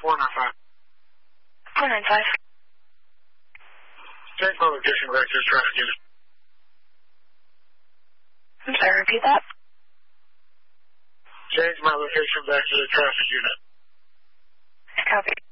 495. 495. Change my location back to the traffic unit. I'm sorry, repeat that. Change my location back to the traffic unit. Copy.